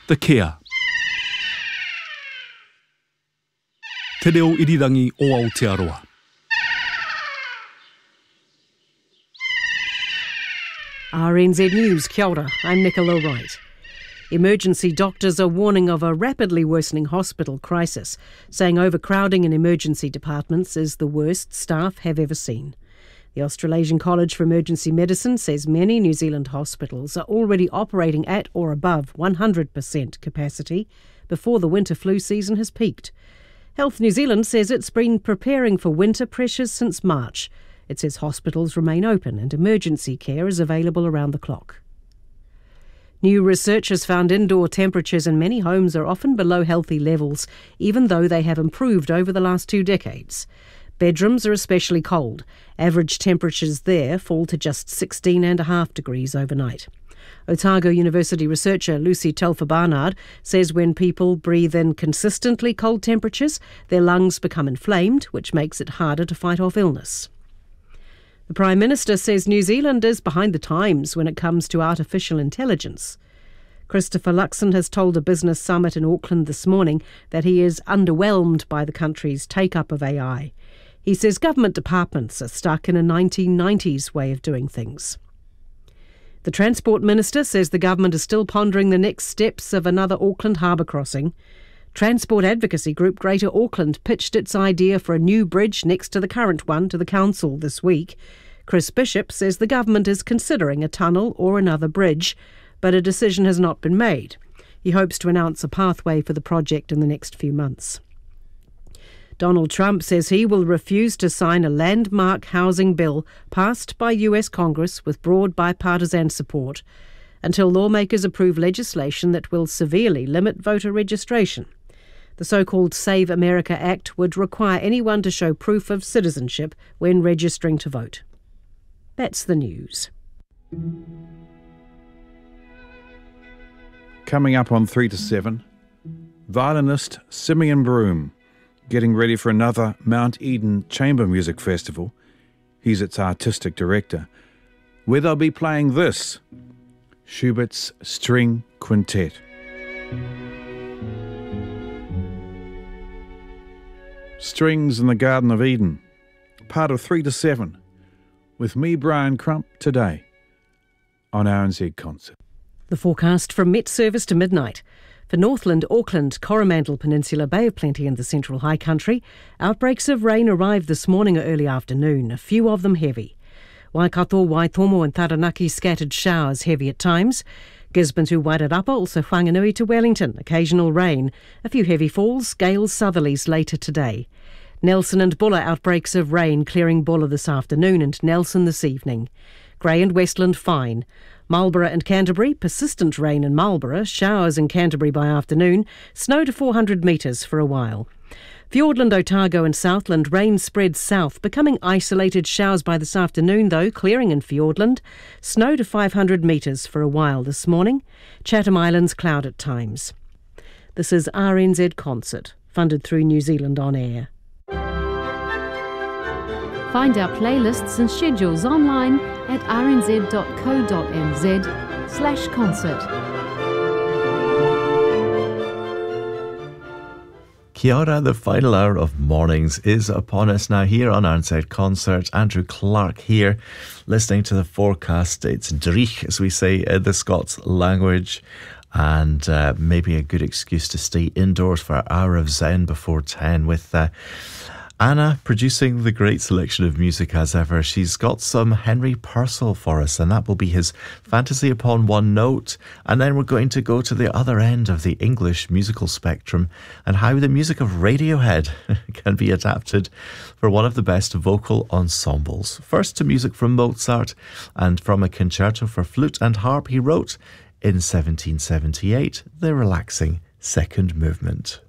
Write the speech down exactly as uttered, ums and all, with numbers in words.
The Care. Te reo irirangi o Aotearoa. R N Z News, kia ora, I'm Nicola Wright. Emergency doctors are warning of a rapidly worsening hospital crisis, saying overcrowding in emergency departments is the worst staff have ever seen. The Australasian College for Emergency Medicine says many New Zealand hospitals are already operating at or above one hundred percent capacity before the winter flu season has peaked. Health New Zealand says it's been preparing for winter pressures since March. It says hospitals remain open and emergency care is available around the clock. New research has found indoor temperatures in many homes are often below healthy levels, even though they have improved over the last two decades. Bedrooms are especially cold. Average temperatures there fall to just sixteen point five degrees overnight. Otago University researcher Lucy Telfer-Barnard says when people breathe in consistently cold temperatures, their lungs become inflamed, which makes it harder to fight off illness. The Prime Minister says New Zealand is behind the times when it comes to artificial intelligence. Christopher Luxon has told a business summit in Auckland this morning that he is underwhelmed by the country's take-up of A I. He says government departments are stuck in a nineteen nineties way of doing things. The Transport Minister says the government is still pondering the next steps of another Auckland harbour crossing. Transport advocacy group Greater Auckland pitched its idea for a new bridge next to the current one to the council this week. Chris Bishop says the government is considering a tunnel or another bridge, but a decision has not been made. He hopes to announce a pathway for the project in the next few months. Donald Trump says he will refuse to sign a landmark housing bill passed by U S Congress with broad bipartisan support until lawmakers approve legislation that will severely limit voter registration. The so-called Save America Act would require anyone to show proof of citizenship when registering to vote. That's the news. Coming up on three to seven, violinist Simeon Broom getting ready for another Mount Eden Chamber Music Festival. He's its artistic director, where they'll be playing this, Schubert's String Quintet. Strings in the Garden of Eden, part of three to seven, with me, Brian Crump, today on R N Z Concert. The forecast from Met Service to midnight. For Northland, Auckland, Coromandel Peninsula, Bay of Plenty and the Central High Country, outbreaks of rain arrived this morning or early afternoon, a few of them heavy. Waikato, Waitomo and Taranaki scattered showers, heavy at times. Gisborne to Wairarapa, also Whanganui to Wellington, occasional rain. A few heavy falls, gales, southerlies later today. Nelson and Buller, outbreaks of rain clearing Buller this afternoon and Nelson this evening. Grey and Westland fine. Marlborough and Canterbury, persistent rain in Marlborough, showers in Canterbury by afternoon, snow to four hundred metres for a while. Fiordland, Otago and Southland, rain spreads south, becoming isolated showers by this afternoon though, clearing in Fiordland. Snow to five hundred metres for a while this morning. Chatham Islands, cloud at times. This is R N Z Concert, funded through New Zealand On Air. Find our playlists and schedules online at rnz.co.nz slash concert. Kia ora, the final hour of mornings is upon us now here on R N Z Concert. Andrew Clark here, listening to the forecast. It's Dreich, as we say in the Scots language, and uh, maybe a good excuse to stay indoors for an hour of Zen before ten with uh, Anna producing the great selection of music as ever. She's got some Henry Purcell for us, and that will be his Fantasy Upon One Note. And then we're going to go to the other end of the English musical spectrum and how the music of Radiohead can be adapted for one of the best vocal ensembles. First to music from Mozart and from a concerto for flute and harp he wrote in seventeen seventy-eight, the relaxing Second Movement.